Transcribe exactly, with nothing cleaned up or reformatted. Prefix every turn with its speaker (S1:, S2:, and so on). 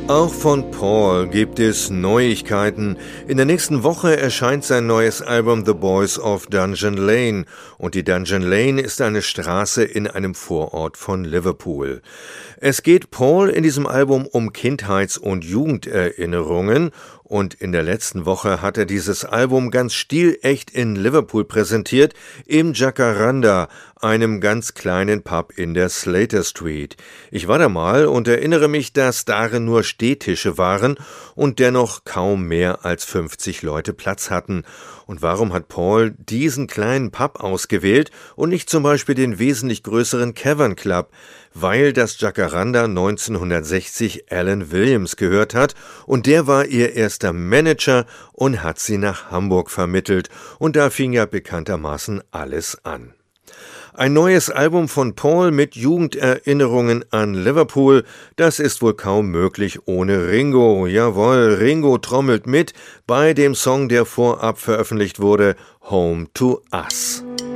S1: Auch von Paul gibt es Neuigkeiten. In der nächsten Woche erscheint sein neues Album The Boys of Dungeon Lane. Und die Dungeon Lane ist eine Straße in einem Vorort von Liverpool. Es geht Paul in diesem Album um Kindheits- und Jugenderinnerungen. Und in der letzten Woche hat er dieses Album ganz stilecht in Liverpool präsentiert, im Jacaranda, einem ganz kleinen Pub in der Slater Street. Ich war da mal und erinnere mich, dass darin nur Stehtische waren und dennoch kaum mehr als fünfzig Leute Platz hatten. Und warum hat Paul diesen kleinen Pub ausgewählt und nicht zum Beispiel den wesentlich größeren Cavern Club? Weil das Jacaranda neunzehnhundertsechzig Alan Williams gehört hat und der war ihr erster Manager und hat sie nach Hamburg vermittelt und da fing ja bekanntermaßen alles an. Ein neues Album von Paul mit Jugenderinnerungen an Liverpool, das ist wohl kaum möglich ohne Ringo. Jawohl, Ringo trommelt mit bei dem Song, der vorab veröffentlicht wurde, Home to Us.